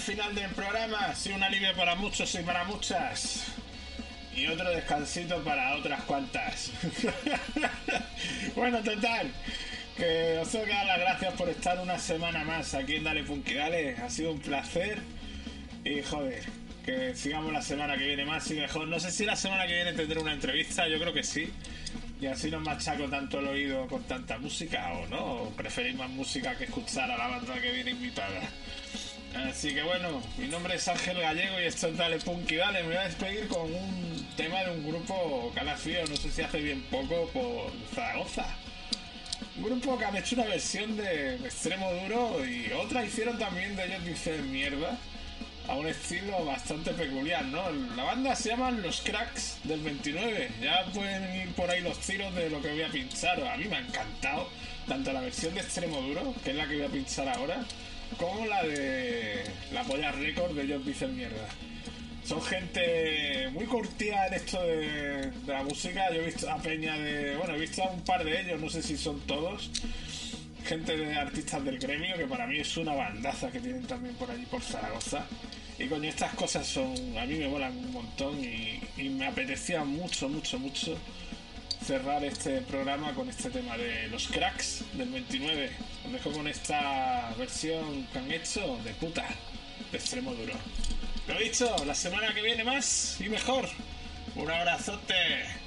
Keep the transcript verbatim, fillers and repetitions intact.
final del programa. Sí, un alivio para muchos y para muchas. Y otro descansito para otras cuantas. Bueno, total, que os tengo que dar las gracias por estar una semana más aquí en Dale Punky Dale. Ha sido un placer. Y joder, que sigamos la semana que viene más y mejor. No sé si la semana que viene tendré una entrevista, yo creo que sí. Y así no machaco tanto el oído con tanta música, o no, o preferís más música que escuchar a la banda que viene invitada. Así que bueno, mi nombre es Ángel Gallego y esto es Dale Punky Dale. Me voy a despedir con un tema de un grupo que ha nacido, no sé si hace bien poco, por Zaragoza. Un grupo que han hecho una versión de Extremo Duro y otra hicieron también de Ellos Dicen Mierda, a un estilo bastante peculiar, ¿no? La banda se llama Los Cracks del veintinueve. Ya pueden ir por ahí los tiros de lo que voy a pinchar. A mí me ha encantado tanto la versión de Extremo Duro, que es la que voy a pinchar ahora, como la de La Polla Record de Ellos Dicen Mierda. Son gente muy curtida en esto de, de la música. Yo he visto a peña de... Bueno, he visto a un par de ellos, no sé si son todos. Gente de artistas del gremio, que para mí es una bandaza que tienen también por allí por Zaragoza. Y coño, estas cosas son... A mí me molan un montón y, y me apetecía mucho, mucho, mucho cerrar este programa con este tema de Los Cracks del veintinueve. Os dejo con esta versión que han hecho de puta, de Extremo Duro. Lo dicho, la semana que viene más y mejor. Un abrazote.